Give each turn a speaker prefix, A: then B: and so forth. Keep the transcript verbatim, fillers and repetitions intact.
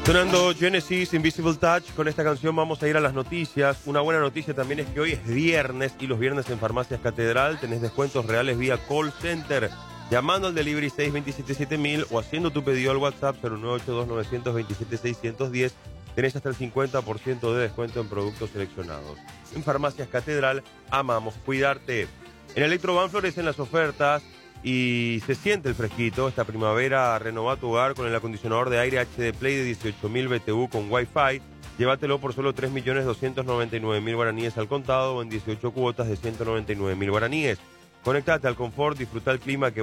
A: Sonando Genesis, Invisible Touch. Con esta canción vamos a ir a las noticias. Una buena noticia también es que hoy es viernes y los viernes en Farmacias Catedral tenés descuentos reales vía call center. Llamando al delivery seis dos siete siete mil o haciendo tu pedido al WhatsApp cero nueve ocho dos nueve dos siete seis uno cero tenés hasta el cincuenta por ciento de descuento en productos seleccionados. En Farmacias Catedral amamos cuidarte. En Electroban florecen las ofertas y se siente el fresquito. Esta primavera renová tu hogar con el acondicionador de aire H D Play de dieciocho mil B T U con Wi-Fi. Llévatelo por solo tres millones doscientos noventa y nueve mil guaraníes al contado o en dieciocho cuotas de ciento noventa y nueve mil guaraníes. Conectate al confort, disfruta el clima que